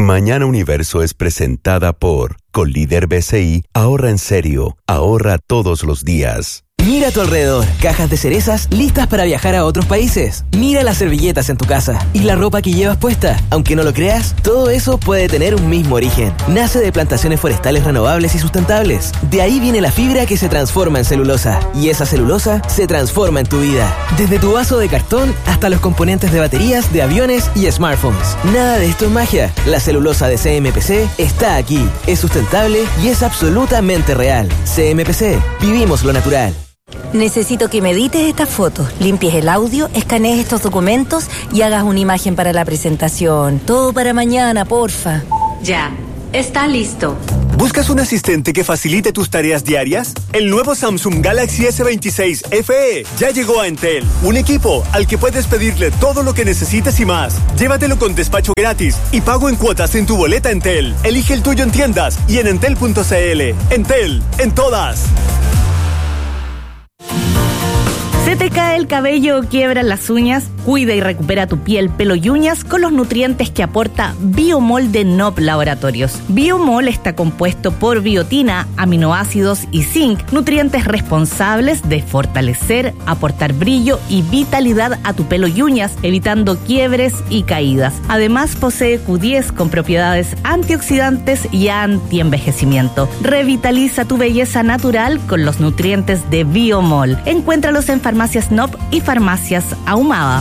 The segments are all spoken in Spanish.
Mañana Universo es presentada por Colíder BCI. Ahorra en serio. Ahorra todos los días. Mira a tu alrededor, cajas de cerezas listas para viajar a otros países. Mira las servilletas en tu casa y la ropa que llevas puesta. Aunque no lo creas, todo eso puede tener un mismo origen. Nace de plantaciones forestales renovables y sustentables. De ahí viene la fibra que se transforma en celulosa. Y esa celulosa se transforma en tu vida. Desde tu vaso de cartón hasta los componentes de baterías, de aviones y smartphones. Nada de esto es magia. La celulosa de CMPC está aquí. Es sustentable y es absolutamente real. CMPC. Vivimos lo natural. Necesito que me edites estas fotos, limpies el audio, escanees estos documentos y hagas una imagen para la presentación. Todo para mañana, porfa. Ya, está listo. ¿Buscas un asistente que facilite tus tareas diarias? El nuevo Samsung Galaxy S26 FE ya llegó a Entel. Un equipo al que puedes pedirle todo lo que necesites y más. Llévatelo con despacho gratis y pago en cuotas en tu boleta Entel. Elige el tuyo en tiendas y en entel.cl. Entel, en todas. ¿Se te cae el cabello o quiebran las uñas? Cuida y recupera tu piel, pelo y uñas con los nutrientes que aporta Biomol de Nob Laboratorios. Biomol está compuesto por biotina, aminoácidos y zinc, nutrientes responsables de fortalecer, aportar brillo y vitalidad a tu pelo y uñas, evitando quiebres y caídas. Además, posee Q10 con propiedades antioxidantes y antienvejecimiento. Revitaliza tu belleza natural con los nutrientes de Biomol. Encuéntralos en Farmacias Nob y Farmacias Ahumada.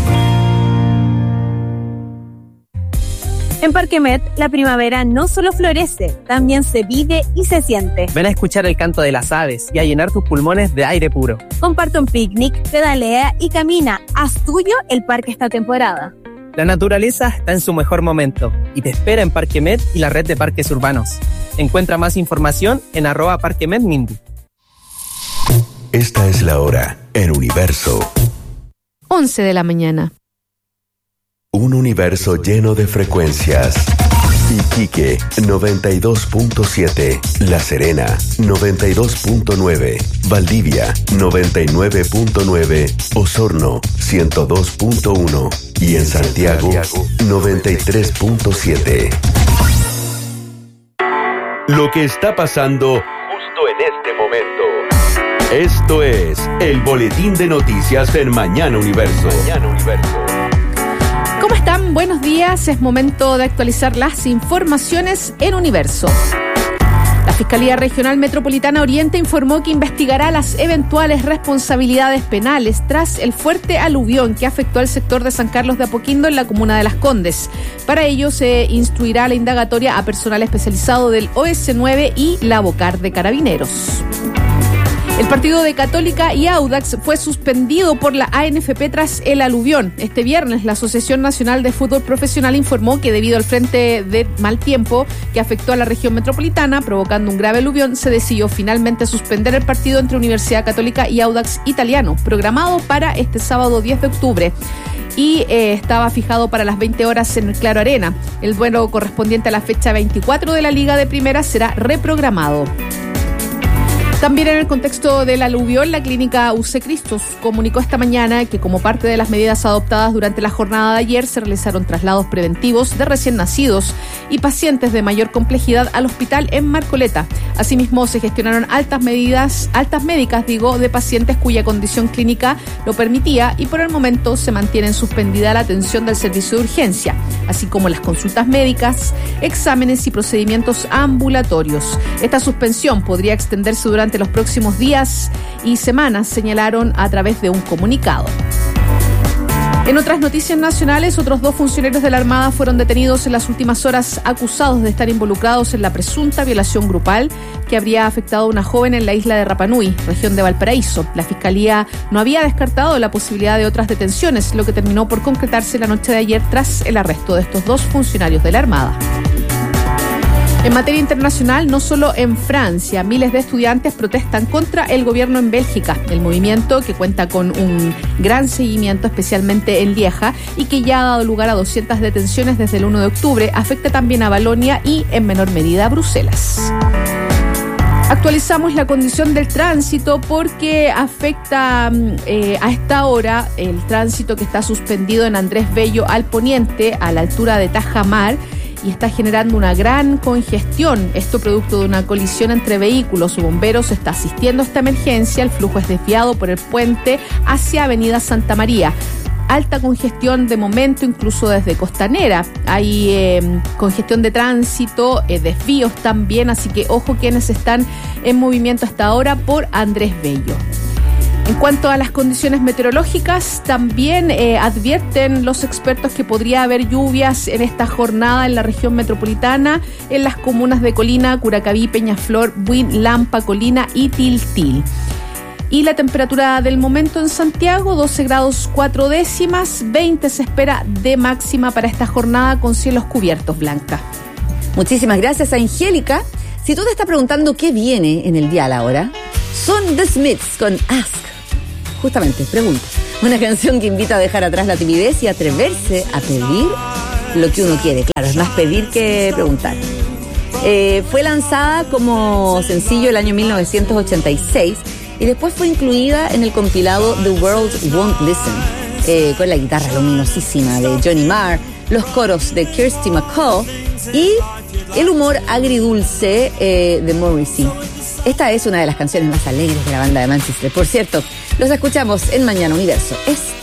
En Parque Met, la primavera no solo florece, también se vive y se siente. Ven a escuchar el canto de las aves y a llenar tus pulmones de aire puro. Comparte un picnic, pedalea y camina. Haz tuyo el parque esta temporada. La naturaleza está en su mejor momento y te espera en Parque Met y la red de parques urbanos. Encuentra más información en @parquemetmindy. Esta es la hora en Universo. 11 de la mañana. Un universo lleno de frecuencias. Iquique 92.7, La Serena 92.9, Valdivia 99.9, Osorno 102.1 y en Santiago 93.7. Lo que está pasando justo en este momento. Esto es el boletín de noticias en Mañana Universo. Mañana Universo. ¿Cómo están? Buenos días. Es momento de actualizar las informaciones en Universo. La Fiscalía Regional Metropolitana Oriente informó que investigará las eventuales responsabilidades penales tras el fuerte aluvión que afectó al sector de San Carlos de Apoquindo en la comuna de Las Condes. Para ello se instruirá la indagatoria a personal especializado del OS9 y la Bocar de Carabineros. El partido de Católica y Audax fue suspendido por la ANFP tras el aluvión. Este viernes, la Asociación Nacional de Fútbol Profesional informó que debido al frente de mal tiempo que afectó a la región metropolitana, provocando un grave aluvión, se decidió finalmente suspender el partido entre Universidad Católica y Audax Italiano, programado para este sábado 10 de octubre. Y estaba fijado para las 20 horas en el Claro Arena. El duelo correspondiente a la fecha 24 de la Liga de Primera será reprogramado. También en el contexto del aluvión, la clínica UC Cristos comunicó esta mañana que como parte de las medidas adoptadas durante la jornada de ayer se realizaron traslados preventivos de recién nacidos y pacientes de mayor complejidad al hospital en Marcoleta. Asimismo, se gestionaron altas médicas de pacientes cuya condición clínica lo permitía y por el momento se mantiene suspendida la atención del servicio de urgencia, así como las consultas médicas, exámenes y procedimientos ambulatorios. Esta suspensión podría extenderse durante los próximos días y semanas, señalaron a través de un comunicado. En otras noticias nacionales, otros 2 funcionarios de la Armada fueron detenidos en las últimas horas acusados de estar involucrados en la presunta violación grupal que habría afectado a una joven en la isla de Rapa Nui, región de Valparaíso. La Fiscalía no había descartado la posibilidad de otras detenciones, lo que terminó por concretarse la noche de ayer tras el arresto de estos 2 funcionarios de la Armada. En materia internacional, no solo en Francia, miles de estudiantes protestan contra el gobierno en Bélgica. El movimiento, que cuenta con un gran seguimiento, especialmente en Lieja, y que ya ha dado lugar a 200 detenciones desde el 1 de octubre, afecta también a Valonia y, en menor medida, a Bruselas. Actualizamos la condición del tránsito porque afecta a esta hora el tránsito que está suspendido en Andrés Bello al poniente, a la altura de Tajamar, y está generando una gran congestión. Esto producto de una colisión entre vehículos. Bomberos está asistiendo a esta emergencia. El flujo es desviado por el puente hacia Avenida Santa María. Alta congestión de momento, incluso desde Costanera. Hay congestión de tránsito, desvíos también, así que ojo quienes están en movimiento hasta ahora por Andrés Bello. En cuanto a las condiciones meteorológicas, también advierten los expertos que podría haber lluvias en esta jornada en la región metropolitana, en las comunas de Colina, Curacaví, Peñaflor, Buin, Lampa, Colina y Tiltil. Y la temperatura del momento en Santiago, 12 grados 4 décimas, 20 se espera de máxima para esta jornada con cielos cubiertos, Blanca. Muchísimas gracias, Angélica. Si tú te estás preguntando qué viene en el dial ahora, son The Smiths con Ask. Justamente, pregunta. Una canción que invita a dejar atrás la timidez y atreverse a pedir lo que uno quiere. Claro, es más pedir que preguntar. Fue lanzada como sencillo el año 1986 y después fue incluida en el compilado The World Won't Listen, con la guitarra luminosísima de Johnny Marr, los coros de Kirsty McCall y el humor agridulce de Morrissey. Esta es una de las canciones más alegres de la banda de Manchester. Por cierto, los escuchamos en Mañana Universo. Es